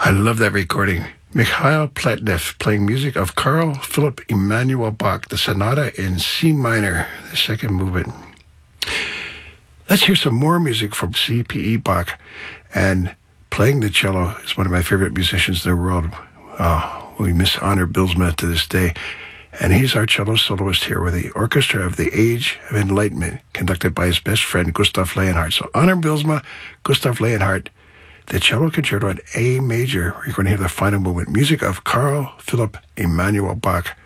I love that recording. Mikhail Pletnev playing music of Carl Philipp Emanuel Bach, the Sonata in C minor, the second movement. Let's hear some more music from C.P.E. Bach. And playing the cello is one of my favorite musicians in the world. We miss Honor Bylsma to this day. And he's our cello soloist here with the Orchestra of the Age of Enlightenment, conducted by his best friend, Gustav Leonhardt. So Honor Bylsma, Gustav Leonhardt, the cello concerto in A major. You're going to hear the final movement. Music of Carl Philipp Emanuel Bach.